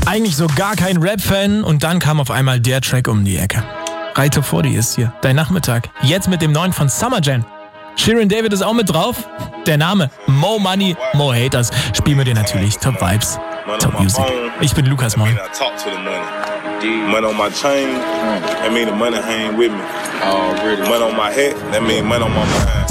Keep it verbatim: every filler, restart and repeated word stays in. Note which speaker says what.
Speaker 1: Eigentlich so gar kein Rap-Fan und dann kam auf einmal der Track um die Ecke. Reite vor dir ist hier, dein Nachmittag. Jetzt mit dem neuen von Summer Jam. Shirin David ist auch mit drauf. Der Name, Mo Money, Mo Haters. Spielen wir dir natürlich. Top Vibes, Top Music. Ich bin Lukas Moin.
Speaker 2: Money on my chain, that mean the money hang with me. Money on my head, that mean money on my mind.